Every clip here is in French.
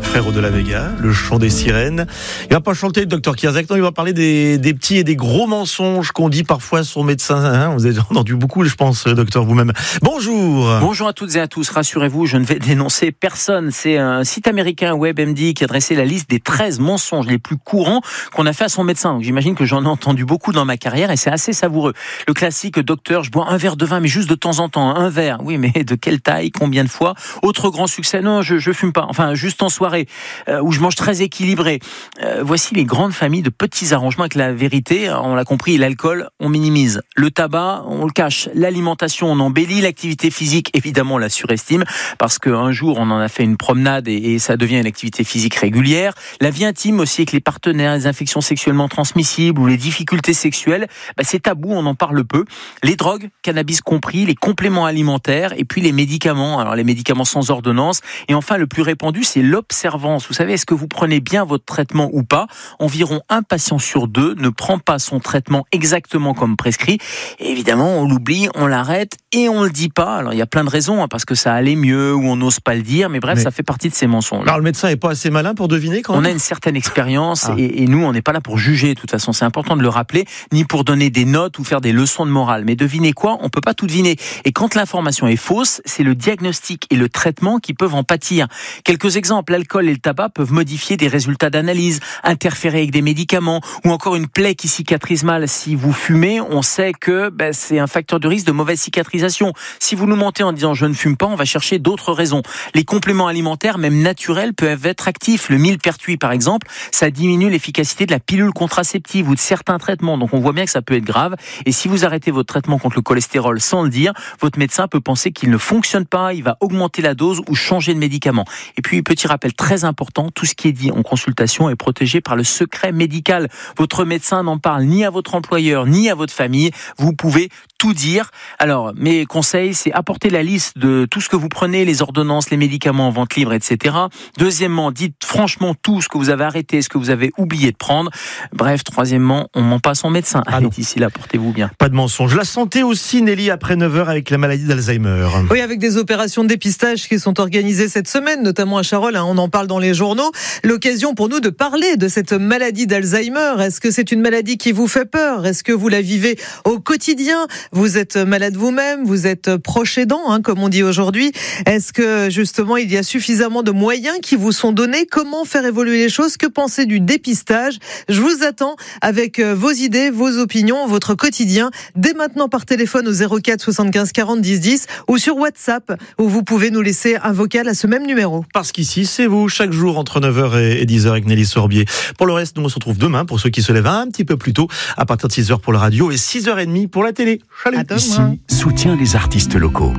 frères de la Vega, le chant des sirènes. Il va pas chanter le docteur Kierzek, non, il va parler des petits et des gros mensonges qu'on dit parfois sur médecins. Hein, vous avez entendu beaucoup, je pense, docteur, vous-même. Bonjour. Bonjour à toutes et à tous. Rassurez-vous, je ne vais dénoncer personne. C'est un site américain, WebMD, qui a dressé la liste des 13 mensonges les plus courants qu'on a fait à son médecin. Donc j'imagine que j'en ai entendu beaucoup dans ma carrière et c'est assez savoureux. Le classique, docteur, je bois un verre de vin, mais juste de temps en temps, un verre. Oui, mais de quelle taille, combien de fois? Autre grand succès, non, je fume pas. Enfin, juste en soirée, où je mange très équilibré. Voici les grandes familles de petits arrangements avec la vérité. On l'a compris, l'alcool, on minimise. Le tabac, on le cache. L'alimentation, on embellit. L'activité physique, évidemment, on la surestime, parce qu'un jour, on en a fait une promenade et ça devient une activité physique régulière. La vie intime aussi avec les partenaires, les infections sexuellement transmissibles ou les difficultés sexuelles, c'est tabou, on en parle peu. Les drogues, cannabis compris, les compléments alimentaires et puis les médicaments. Alors les médicaments sans ordonnance. Et enfin, le plus répandu, c'est l'observance. Vous savez, est-ce que vous prenez bien votre traitement ou pas? Environ un patient sur deux ne prend pas son traitement exactement comme prescrit. Et évidemment, on l'oublie, on l'arrête et on le dit pas. Alors il y a plein de raisons, parce que ça allait mieux ou on n'ose pas le dire. Mais bref, ça fait partie de ces mensonges. Alors le médecin est pas assez malin pour deviner quand même. On a une certaine expérience et nous, on n'est pas là pour juger. De toute façon, c'est important de le rappeler, ni pour donner des notes ou faire des leçons de morale. Mais devinez quoi? On peut pas tout deviner. Et quand l'information est fausse, c'est le diagnostic et le traitement qui peuvent en pâtir. Quelques exemples, l'alcool et le tabac peuvent modifier des résultats d'analyse, interférer avec des médicaments ou encore une plaie qui cicatrise mal. Si vous fumez, on sait que c'est un facteur de risque de mauvaise cicatrisation. Si vous nous mentez en disant je ne fume pas, on va chercher d'autres raisons. Les compléments alimentaires, même naturels, peuvent être actifs. Le millepertuis, par exemple, ça diminue l'efficacité de la pilule contraceptive ou de certains traitements. Donc on voit bien que ça peut être grave. Et si vous arrêtez votre traitement contre le cholestérol sans le dire, votre médecin peut penser qu'il ne fonctionne pas, il va augmenter la dose ou changer de médicament. Et puis, petit rappel très important, tout ce qui est dit en consultation est protégé par le secret médical. Votre médecin n'en parle ni à votre employeur, ni à votre famille. Vous pouvez tout dire. Alors, mes conseils, c'est apporter la liste de tout ce que vous prenez, les ordonnances, les médicaments en vente libre, etc. Deuxièmement, dites franchement tout ce que vous avez arrêté, ce que vous avez oublié de prendre. Bref, troisièmement, on ment pas à son médecin. Allez, d'ici là, portez-vous bien. Pas de mensonge. La santé aussi, Nelly, après 9h avec la maladie d'Alzheimer. Oui, avec des opérations de dépistage qui sont organisées cette semaine, notamment à Charolles, on en parle dans les journaux. L'occasion pour nous de parler de cette maladie d'Alzheimer. Est-ce que c'est une maladie qui vous fait peur? Est-ce que vous la vivez au quotidien? Vous êtes malade vous-même, vous êtes proche aidant, comme on dit aujourd'hui. Est-ce que justement il y a suffisamment de moyens qui vous sont donnés? Comment faire évoluer les choses? Que penser du dépistage? Je vous attends avec vos idées, vos opinions, votre quotidien, dès maintenant par téléphone au 04 75 40 10 10 ou sur WhatsApp où vous pouvez nous laisser un vocal à ce même numéro. Parce qu'ici, c'est vous, chaque jour entre 9h et 10h avec Nelly Sorbier. Pour le reste, nous on se retrouve demain pour ceux qui se lèvent un petit peu plus tôt, à partir de 6h pour la radio et 6h30 pour la télé. Salut. Ici, soutient les artistes locaux.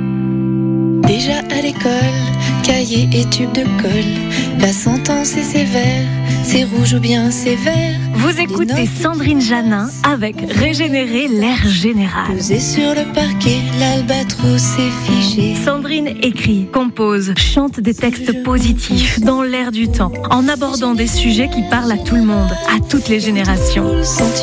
Déjà à l'école, cahier et tube de colle. La sentence est sévère, c'est rouge ou bien c'est vert. Vous écoutez Sandrine Janin avec Régénérer l'air général. Posé sur le parquet, l'albatros est figé. Sandrine écrit, compose, chante des textes positifs dans l'air du temps, en abordant des sujets qui parlent à tout le monde, à toutes les générations.